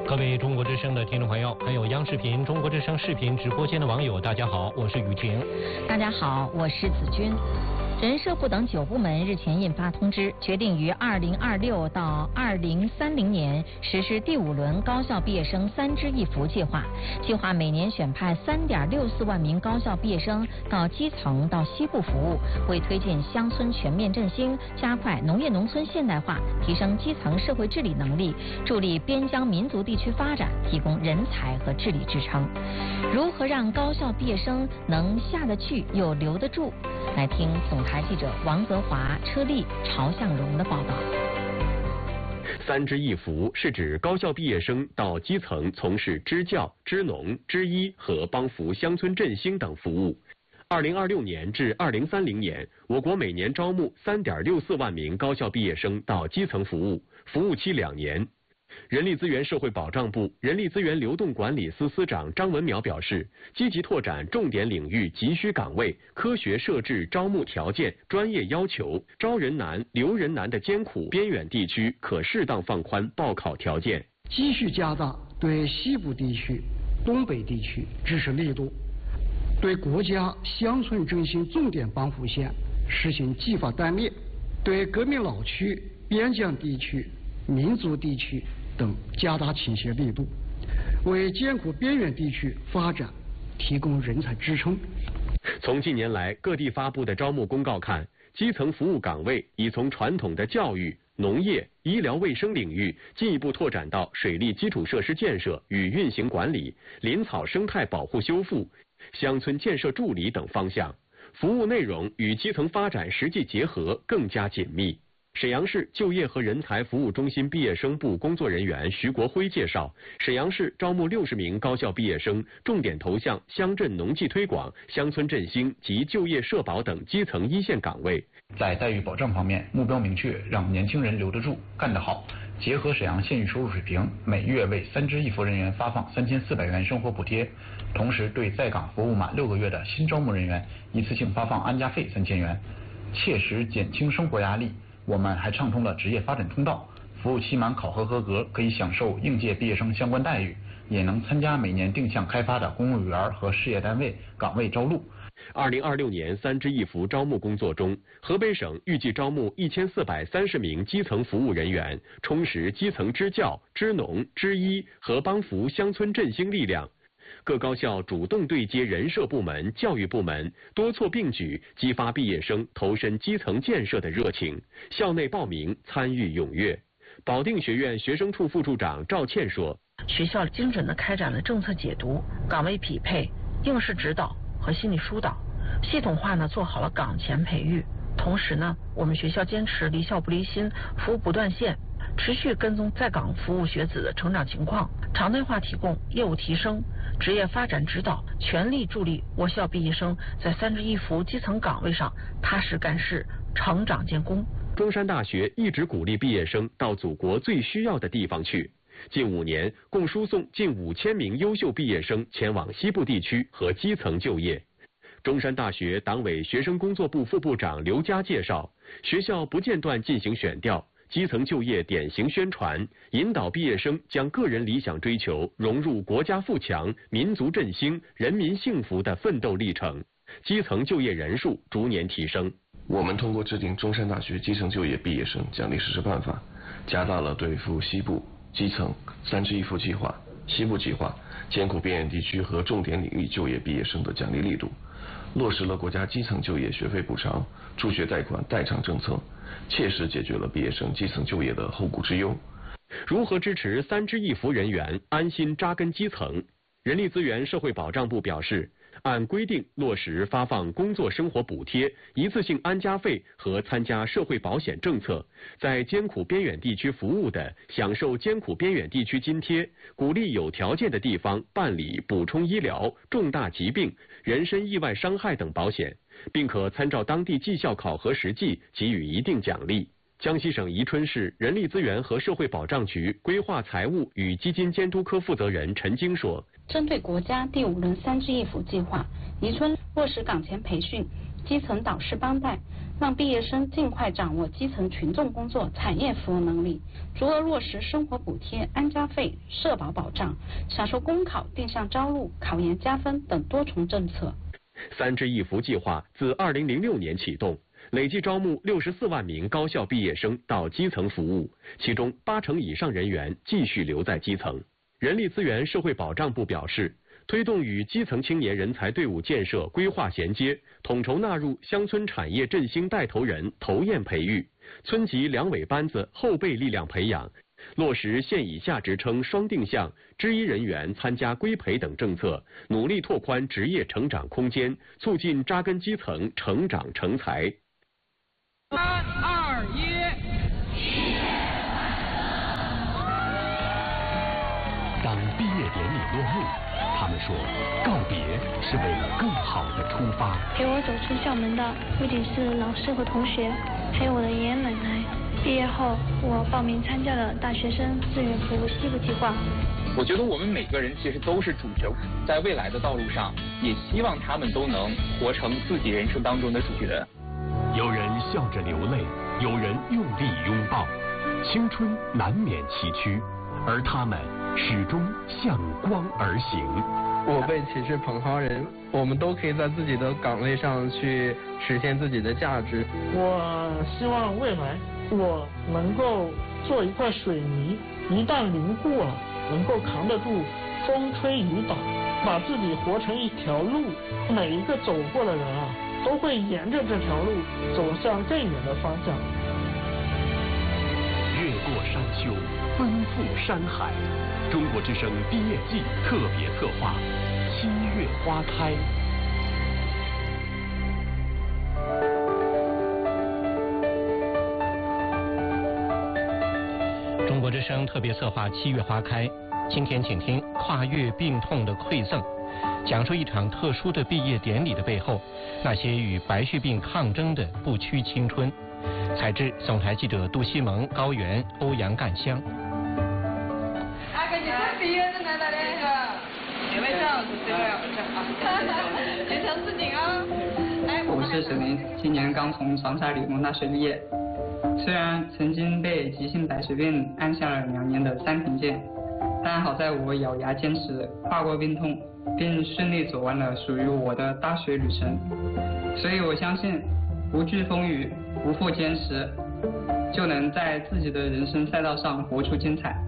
各位中国之声的听众朋友，还有央视频、中国之声视频直播间的网友，大家好，我是雨婷。 大家好，我是子君。人社部等9部门日前印发通知，决定于2026到2030年实施第5轮高校毕业生3支1扶计划。计划每年选派3.64万名高校毕业生到基层到西部服务，为推进乡村全面振兴、加快农业农村现代化、提升基层社会治理能力、助力边疆民族地区发展提供人才和治理支撑。如何让高校毕业生能下得去又留得住？来听总台记者王泽华、车丽、朝向荣的报道。 3支1扶是指高校毕业生到基层从事支教、支农、支医和帮扶乡村振兴等服务。2026年至2030年，我国每年招募3.64万名高校毕业生到基层服务，服务期2年。人力资源社会保障部人力资源流动管理司司长张文淼表示，积极拓展重点领域急需岗位，科学设置招募条件、专业要求，招人难、留人难的艰苦边远地区可适当放宽报考条件。 继续加大对西部地区、东北地区支持力度，对国家乡村振兴重点帮扶县实行计划单列，对革命老区、边疆地区、民族地区等加大倾斜力度，为艰苦边远地区发展提供人才支撑。 从近年来各地发布的招募公告看，基层服务岗位已从传统的教育、农业、医疗卫生领域进一步拓展到水利基础设施建设与运行管理、林草生态保护修复、乡村建设助理等方向，服务内容与基层发展实际结合更加紧密。沈阳市就业和人才服务中心毕业生部工作人员徐国辉介绍，沈阳市招募60名高校毕业生，重点投向乡镇农技推广、乡村振兴及就业社保等基层1线岗位。 在待遇保障方面，目标明确，让年轻人留得住、干得好。结合沈阳县域收入水平，每月为3支1扶人员发放3400元生活补贴，同时对在岗服务满6个月的新招募人员一次性发放安家费3000元，切实减轻生活压力。我们还畅通了职业发展通道，服务期满考核合格可以享受应届毕业生相关待遇，也能参加每年定向开发的公务员和事业单位岗位招录。 2026年3支1扶招募工作中，河北省预计招募1430名基层服务人员，充实基层支教、支农、支医和帮扶乡村振兴力量。各高校主动对接人社部门、教育部门，多措并举，激发毕业生投身基层建设的热情。校内报名参与踊跃。保定学院学生处副处长赵倩说：“ 学校精准地开展了政策解读、岗位匹配、应试指导和心理疏导，系统化呢做好了岗前培育。同时呢，我们学校坚持离校不离心，服务不断线。”持续跟踪在岗服务学子的成长情况，常态化提供业务提升、职业发展指导，全力助力我校毕业生在3支1扶基层岗位上踏实干事、成长建功。 中山大学一直鼓励毕业生到祖国最需要的地方去。近5年，共输送近5000名优秀毕业生前往西部地区和基层就业。中山大学党委学生工作部副部长刘佳介绍，学校不间断进行选调。基层就业典型宣传，引导毕业生将个人理想追求融入国家富强、民族振兴、人民幸福的奋斗历程，基层就业人数逐年提升。 我们通过制定中山大学基层就业毕业生奖励实施办法，加大了对服务西部基层3支1扶计划、西部计划、艰苦边远地区和重点领域就业毕业生的奖励力度，落实了国家基层就业学费补偿、助学贷款代偿政策，切实解决了毕业生基层就业的后顾之忧。 如何支持3支1扶人员安心扎根基层？人力资源社会保障部表示，按规定落实发放工作生活补贴、一次性安家费和参加社会保险政策，在艰苦边远地区服务的，享受艰苦边远地区津贴，鼓励有条件的地方办理补充医疗、重大疾病、人身意外伤害等保险，并可参照当地绩效考核实际给予一定奖励。江西省宜春市人力资源和社会保障局规划财务与基金监督科负责人陈晶说， 针对国家第5轮3支1扶计划，宜春落实岗前培训、基层导师帮带， 让毕业生尽快掌握基层群众工作、产业服务能力，逐额落实生活补贴、安家费、社保保障，享受公考、定向招录、考研加分等多重政策。 3支一扶计划自2006年启动，累计招募64万名高校毕业生到基层服务，其中80%以上人员继续留在基层。人力资源社会保障部表示，推动与基层青年人才队伍建设规划衔接，统筹纳入乡村产业振兴带头人投唁培育，村级两委班子后备力量培养，落实县以下职称双定向、支一人员参加规培等政策，努力拓宽职业成长空间，促进扎根基层成长成才。 3、2、1。 当毕业典礼落幕，他们说，告别是为了更好的出发。 陪我走出校门的不仅是老师和同学，还有我的爷爷奶奶。毕业后，我报名参加了大学生志愿服务西部计划。 我觉得我们每个人其实都是主角，在未来的道路上，也希望他们都能活成自己人生当中的主角。 有人笑着流泪，有人用力拥抱，青春难免崎岖，而他们始终向光而行。 我被歧视捧好人，我们都可以在自己的岗位上去实现自己的价值。 我希望未来我能够做一块水泥，一旦凝固了，能够扛得住风吹雨打，把自己活成一条路。每一个走过的人啊，都会沿着这条路走向更远的方向。 越过山丘，奔赴山海。中国之声毕业季特别策划，7月花开。 中国之声特别策划7月花开，今天请听跨越病痛的馈赠，讲述一场特殊的毕业典礼的背后，那些与白血病抗争的不屈青春。采制总台记者杜西蒙、高原、欧阳干香。 毕业证拿到那个，每位照是这个坚强自警啊！ 我是沈林，今年刚从长沙理工大学毕业。虽然曾经被急性白血病按下了2年的3停键，但好在我咬牙坚持，跨过病痛，并顺利走完了属于我的大学旅程。所以我相信，不惧风雨，不负坚持，就能在自己的人生赛道上活出精彩。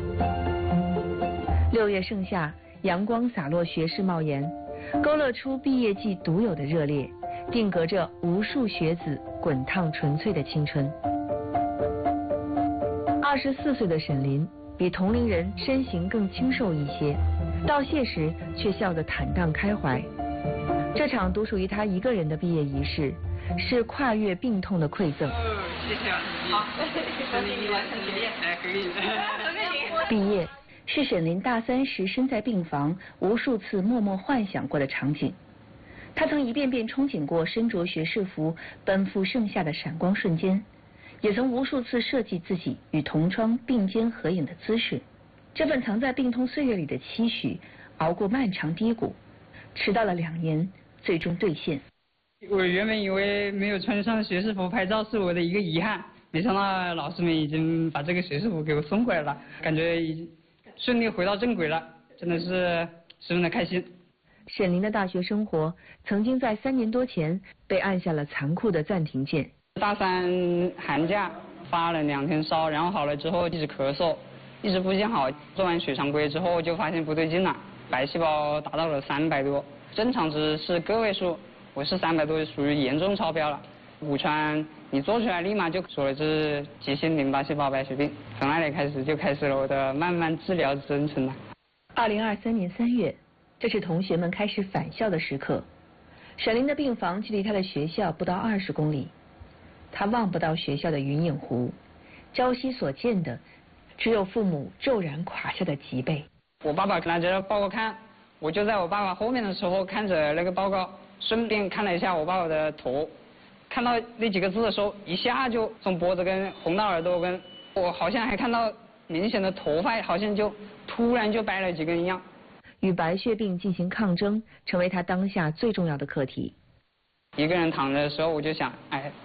6月盛夏，阳光洒落学士帽檐，勾勒出毕业季独有的热烈，定格着无数学子滚烫纯粹的青春。24岁的沈林比同龄人身形更清瘦一些，道谢时却笑得坦荡开怀。这场独属于他一个人的毕业仪式，是跨越病痛的馈赠。 谢谢啊，好，恭喜你完成学业，来可以。 毕业是沈林大3时身在病房无数次默默幻想过的场景。他曾一遍遍憧憬过身着学士服奔赴盛夏的闪光瞬间，也曾无数次设计自己与同窗并肩合影的姿势。这份藏在病痛岁月里的期许，熬过漫长低谷，迟到了2年，最终兑现。 我原本以为没有穿上学士服拍照是我的一个遗憾，没想到老师们已经把这个学士服给我送过来了，感觉已经顺利回到正轨了，真的是十分的开心。 沈林的大学生活曾经在3年多前被按下了残酷的暂停键。 大3寒假发了2天烧，然后好了之后一直咳嗽，一直不见好。做完血常规之后就发现不对劲了，白细胞达到了300多，正常值是个位数，我是300多，属于严重超标了。骨穿你做出来立马就说了这是急性淋巴细胞白血病，从那里开始就开始了我的慢慢治疗征程了。 2023年3月，这是同学们开始返校的时刻。沈林的病房距离他的学校不到20公里，他望不到学校的云影湖，朝夕所见的只有父母骤然垮下的脊背。 我爸爸拿着报告看，我就在我爸爸后面的时候看着那个报告，顺便看了一下我爸爸的头，看到那几个字的时候，一下就从脖子跟红到耳朵跟，我好像还看到明显的头发好像就突然就白了几根一样。 与白血病进行抗争，成为他当下最重要的课题。 一个人躺着的时候，我就想，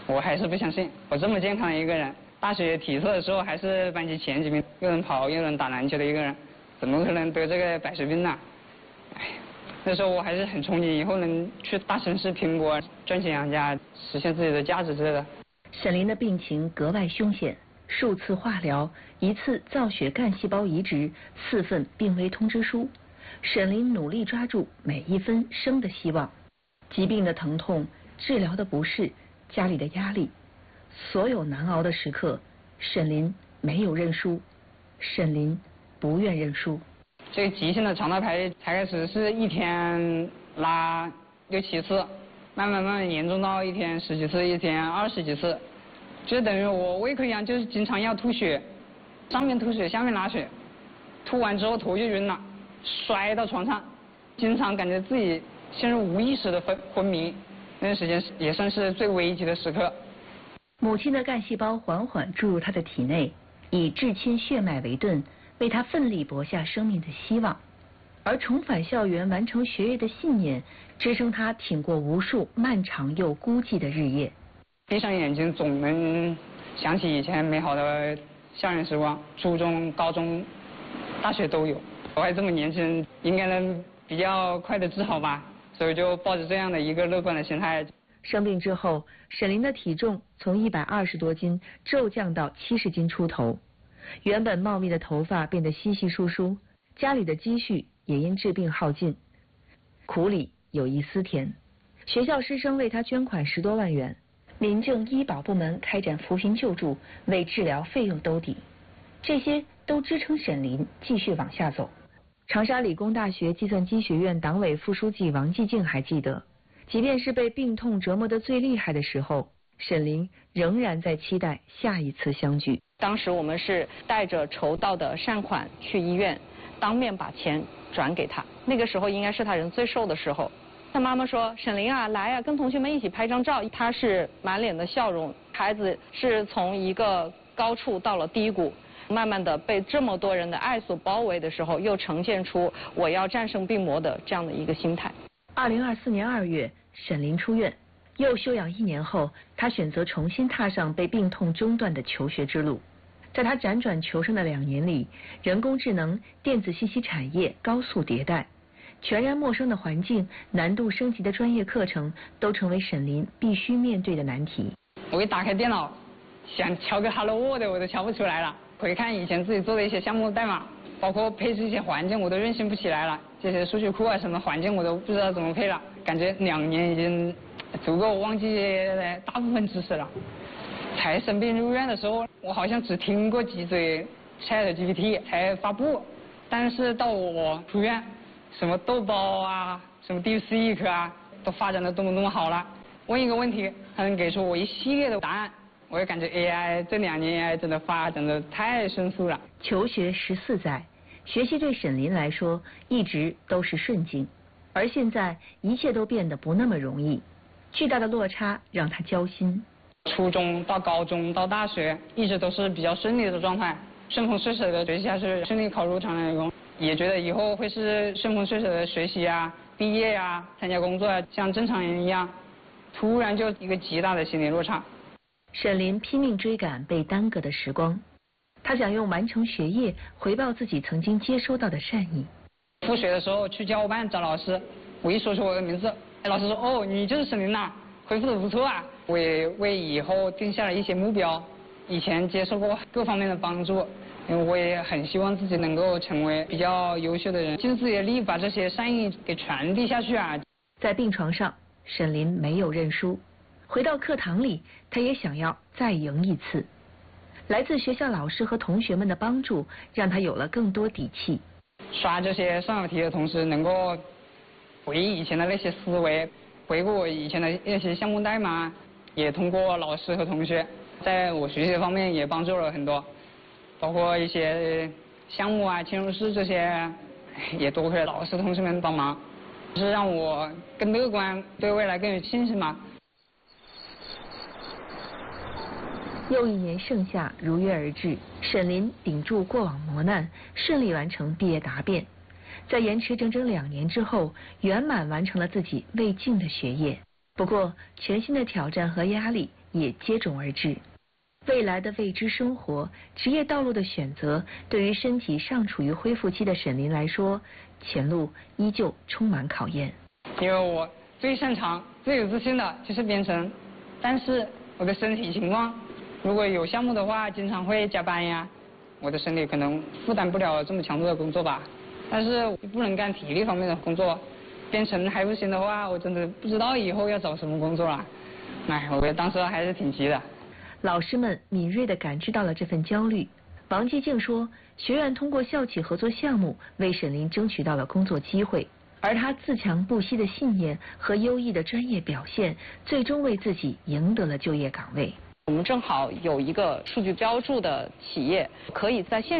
我还是不相信，我这么健康的一个人，大学体测的时候还是班级前几名，又能跑又能打篮球的一个人，怎么可能得这个白血病呢？哎，那时候我还是很憧憬以后能去大城市拼搏，赚钱养家，实现自己的价值之类的。 沈林的病情格外凶险，数次化疗，1次造血干细胞移植，4份病危通知书。沈林努力抓住每一分生的希望。疾病的疼痛，治疗的不适，家里的压力，所有难熬的时刻，沈林没有认输，沈林不愿认输。 这个急性的肠道排才开始是一天拉6、7次，慢慢严重到一天10几次，一天20几次，就等于我胃溃疡就是经常要吐血，上面吐血下面拉血，吐完之后头就晕了，摔到床上，经常感觉自己陷入无意识的昏迷，那段时间也算是最危急的时刻。 母亲的干细胞缓缓注入他的体内，以至亲血脉为盾，为他奋力搏下生命的希望。而重返校园完成学业的信念，支撑他挺过无数漫长又孤寂的日夜。 闭上眼睛总能想起以前美好的校园时光，初中、高中、大学都有。我还这么年轻，应该能比较快的治好吧，所以就抱着这样的一个乐观的心态。 生病之后，沈林的体重从120多斤骤降到70斤出头，原本茂密的头发变得稀稀疏疏，家里的积蓄也因治病耗尽，苦里有一丝甜。学校师生为他捐款10多万元，民政医保部门开展扶贫救助，为治疗费用兜底，这些都支撑沈林继续往下走。长沙理工大学计算机学院党委副书记王继静还记得，即便是被病痛折磨得最厉害的时候，沈林仍然在期待下一次相聚。 当时我们是带着筹到的善款去医院，当面把钱转给他。那个时候应该是他人最瘦的时候。他妈妈说：“沈林啊，来啊，跟同学们一起拍张照。”他是满脸的笑容。孩子是从一个高处到了低谷，慢慢的被这么多人的爱所包围的时候，又呈现出我要战胜病魔的这样的一个心态。 2024年2月，沈林出院，又休养1年后，他选择重新踏上被病痛中断的求学之路。在他辗转求生的2年里，人工智能、电子信息产业高速迭代，全然陌生的环境、难度升级的专业课程，都成为沈林必须面对的难题。 我一打开电脑，想敲个 Hello World 我都敲不出来了。回看以前自己做的一些项目代码，包括配置一些环境，我都运行不起来了。这些数据库啊什么环境我都不知道怎么配了。感觉2年已经足够忘记大部分知识了。才生病入院的时候，我好像只听过几嘴 ChatGPT 才发布，但是到我出院，什么豆包啊，什么 DeepSeek 啊，都发展的多么好了。问一个问题，它能给出我一系列的答案。我也感觉 AI 这2年 AI 真的发展的太迅速了。 求学14载，学习对沈林来说一直都是顺境，而现在一切都变得不那么容易，巨大的落差让他焦心。 初中到高中到大学，一直都是比较顺利的状态，顺风顺水的学习下去，顺利考入长南理工，也觉得以后会是顺风顺水的学习啊、毕业啊、参加工作啊，像正常人一样。突然就一个极大的心理落差。 沈林拼命追赶被耽搁的时光，他想用完成学业回报自己曾经接收到的善意。 复学的时候去教务办找老师，我一说出我的名字，老师说：“哦，你就是沈林呐，回复的不错啊。”我也为以后定下了一些目标，以前接受过各方面的帮助，因为我也很希望自己能够成为比较优秀的人，尽自己的力把这些善意给传递下去啊。 在病床上，沈林没有认输，回到课堂里，他也想要再赢一次。来自学校老师和同学们的帮助，让他有了更多底气。 刷这些算法题的同时，能够回忆以前的那些思维，回顾我以前的那些项目代码，也通过老师和同学，在我学习方面也帮助了很多，包括一些项目啊、嵌入式这些，也多亏老师同学们帮忙，是让我更乐观，对未来更有信心嘛。 又1年盛夏如约而至，沈林顶住过往磨难，顺利完成毕业答辩，在延迟整整2年之后，圆满完成了自己未尽的学业。不过，全新的挑战和压力也接踵而至。未来的未知生活、职业道路的选择，对于身体尚处于恢复期的沈林来说，前路依旧充满考验。 因为我最擅长、最有自信的就是编程，但是我的身体情况，如果有项目的话，经常会加班呀，我的身体可能负担不了这么强度的工作吧。但是不能干体力方面的工作，编程还不行的话，我真的不知道以后要找什么工作了。我当时还是挺急的。 老师们敏锐地感知到了这份焦虑。王继静说，学院通过校企合作项目为沈林争取到了工作机会，而他自强不息的信念和优异的专业表现，最终为自己赢得了就业岗位。 我们正好有一个数据标注的企业，可以在线